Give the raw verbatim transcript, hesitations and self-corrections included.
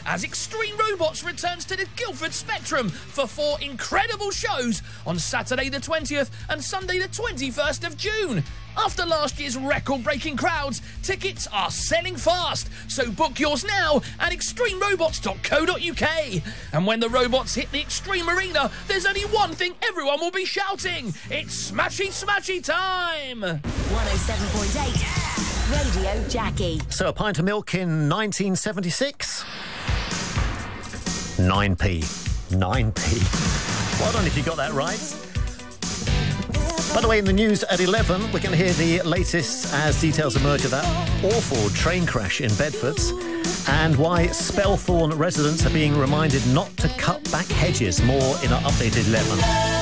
as Extreme Robots returns to the Guildford Spectrum for four incredible shows on Saturday the twentieth and Sunday the twenty-first of June. After last year's record-breaking crowds, tickets are selling fast, so book yours now at extreme robots dot co dot uk. And when the robots hit the Extreme Arena, there's only one thing everyone will be shouting. It's Smashy Smashy time! one oh seven point eight Radio Jackie. So a pint of milk in nineteen seventy-six? nine p. nine p. Well done if you got that right. By the way, in the news at eleven, we're going to hear the latest as details emerge of that awful train crash in Bedford and why Spelthorne residents are being reminded not to cut back hedges. More in our updated eleven.